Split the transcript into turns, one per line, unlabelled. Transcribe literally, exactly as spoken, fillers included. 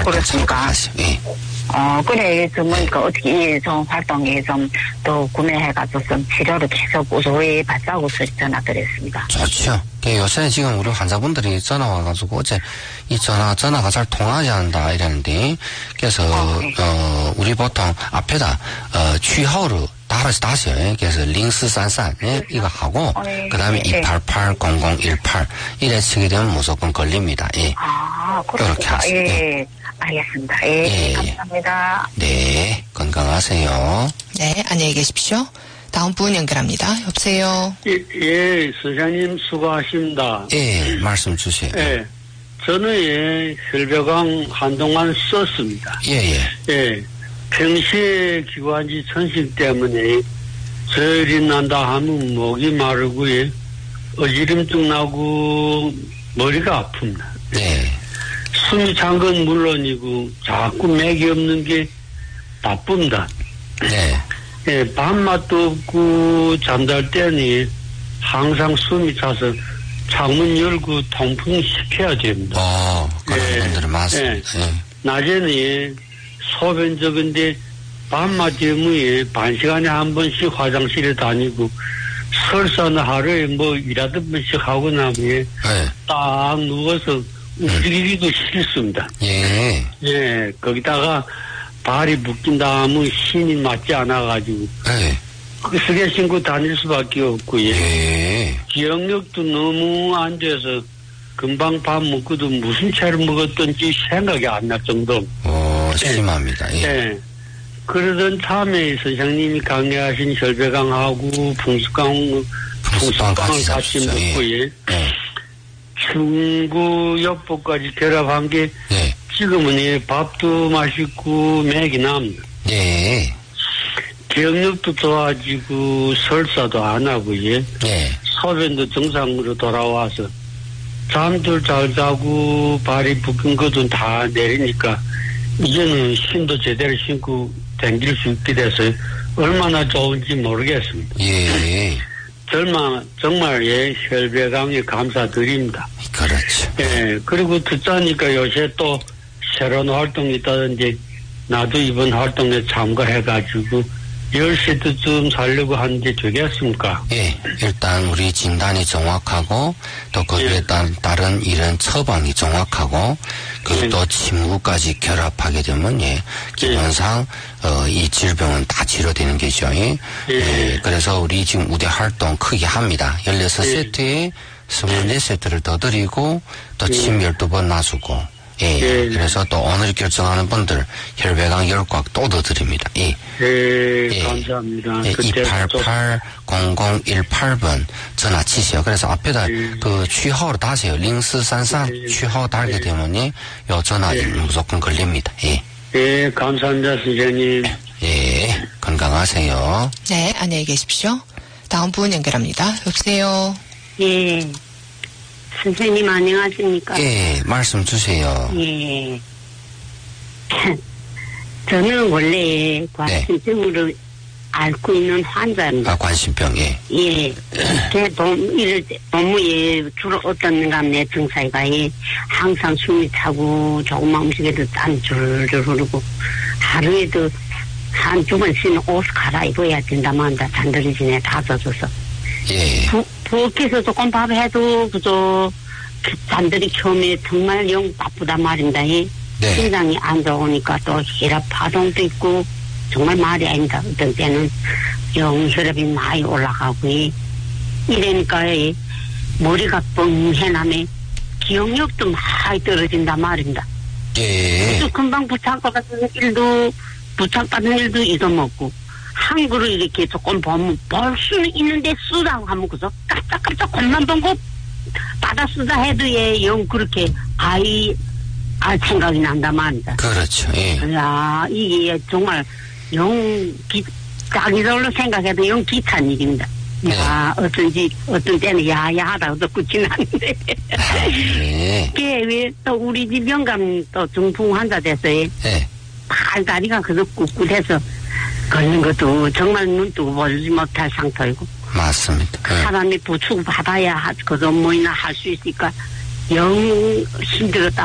그렇습니까?
예.
어, 그래, 좀, 그, 어떻게, 좀 활동에 좀, 또 구매해가지고 좀 치료를 계속 우소히 받자고 전화 드렸습니다.
좋죠. 요새 지금 우리 환자분들이 전화 와가지고 어제 이 전화, 전화가 잘 통하지 않는다 이랬는데, 그래서, 어, 네. 어 우리 보통 앞에다, 어, 취하로 달아서 다시요. 그래서 링스산산, 예? 이거 하고, 어, 네. 그 다음에 네. 이팔팔 공공일팔, 이래 치게 되면 무조건 걸립니다. 예.
아, 그렇게 하세요. 예. 예. 알겠습니다. 예, 예. 감사합니다.
네, 건강하세요.
네, 안녕히 계십시오. 다음 분 연결합니다. 여보세요.
예, 예, 선생님 수고하십니다.
예, 말씀 주세요.
예, 저는 예, 혈배강 한동안 썼습니다.
예, 예.
예, 평시에 기관지 천식 때문에 저혈이 난다 하면 목이 마르고 예, 어지럼증 나고 머리가 아픕니다.
네.
숨이 찬 건 물론이고 자꾸 맥이 없는 게 나쁩니다.
네.
예, 밥맛도 없고 잠잘 때는 항상 숨이 차서 창문 열고 통풍시켜야 됩니다.
어, 그런
예,
분들은 많습니다.
예.
예.
낮에는 예, 소변 적은데 밥맛 때문에 반 시간에 한 번씩 화장실에 다니고 설사는 하루에 뭐 일하던 번씩 하고 나면 예,
네.
딱 누워서 움직이기도 싫습니다.
예.
예, 거기다가 발이 묶인다 하면 신이 맞지 않아가지고.
예.
그 쓰게 신고 다닐 수밖에 없고, 예.
예.
기억력도 너무 안 돼서 금방 밥 먹고도 무슨 채를 먹었던지 생각이 안 날 정도.
어, 심합니다. 예.
예. 그러던 참에 선생님이 강의하신 혈배강하고 풍수강, 풍수강을 같이 먹고, 예. 예. 충구 요법까지 결합한 게
예.
지금은 예, 밥도 맛있고 맥이 납니다.
예.
기억력도 좋아지고 설사도 안 하고 예.
예.
소변도 정상으로 돌아와서 잠도 잘 자고 발이 붓긴 것도 다 내리니까 이제는 신도 제대로 신고 댕길 수 있게 돼서 얼마나 좋은지 모르겠습니다.
예.
정말, 정말, 예, 혈배강에 감사드립니다.
그렇죠.
예, 그리고 듣자니까 요새 또 새로운 활동이 있다든지, 나도 이번 활동에 참가해가지고, 열 시트쯤 살려고 하는데 되겠습니까?
예, 일단 우리 진단이 정확하고, 또 거기에
예.
따른, 다른 이런 처방이 정확하고, 그리고
예.
또 침구까지 결합하게 되면, 예, 기본상, 예. 어, 이 질병은 다 치료되는 게죠. 예.
예.
예, 그래서 우리 지금 우대 활동 크게 합니다. 열여섯 세트에
예.
스물네 세트를 더 드리고, 또 침
예.
열두 번 놔주고, 예.
예.
그래서 또 오늘 결정하는 분들 혈배강 열 꽉 또 더 드립니다. 예.
예,
예.
감사합니다.
예, 이팔팔 공공일팔 번 전화 치세요. 그래서 앞에다
예.
그 취하로 다세요. 링스산산
예.
취하로 달게
예.
되면 요 전화
예.
무조건 걸립니다. 예.
예, 감사합니다, 선생님.
예, 건강하세요.
네, 안녕히 계십시오. 다음 분 연결합니다. 여보세요.
예. 선생님 안녕하십니까?
예, 말씀 주세요.
예. 저는 원래 관심병으로 네. 앓고 있는 환자입니다.
아, 관심병, 예.
예. 제 돈, 이럴 때, 너무에 주로 어떤가 내 증상이 예. 항상 숨이 차고 조금만 움직여도 땀 줄줄 흐르고 하루에도 한 두 번씩은 옷 갈아입어야 된다만 다 잔들이 지내 다 젖어서.
예.
부, 부엌에서 조금 밥 해도 그저 잔들이 처음에 정말 영 바쁘단 말입니다. 예.
네.
심장이 안 좋으니까 또 혈압 파동도 있고 정말 말이 아닙니다. 어떤 때는 영 혈압이 많이 올라가고 예. 이러니까 예. 머리가 뻥해나면 기억력도 많이 떨어진단 말입니다.
예.
또 금방 부착받은 일도 부착받은 일도 잊어먹고 한글을 이렇게 조금 보면 볼 수는 있는데 쓰라고 하면 그저 깜짝깜짝 겁만 본거 받아 쓰다 해도 예, 영 그렇게 아이 알 생각이 난단 말입니다.
그렇죠. 예.
야, 이게 정말 영 기, 자기들로 생각해도 영 기찬 일입니다.
네.
야, 어쩐지 어떤 때는 야야하다고도 끝이 나는데.
아, 예.
그게 왜 또 우리 집 영감 또 중풍 환자 됐어요.
예.
팔다리가 그저 꿋꿋해서 걷는 것도 정말 눈 뜨고 보지 못할 상태이고.
맞습니다.
그 사람이 부축 받아야 그저 뭐이나 할 수 있으니까 영 힘들었다.